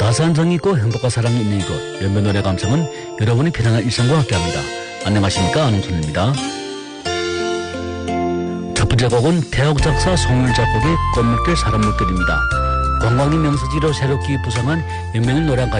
가사한 정이 있고 행복과 사랑이 있는 이곳 연변 노래 감상은 여러분의 편안한 일상과 함께합니다. 안녕하십니까, 안홍천입니다. 첫 번째 곡은 태옥 작사 송윤 작곡의 꽃물길 사람 물길입니다. 관광지 명소지로 새롭게 부상한 연변의 노래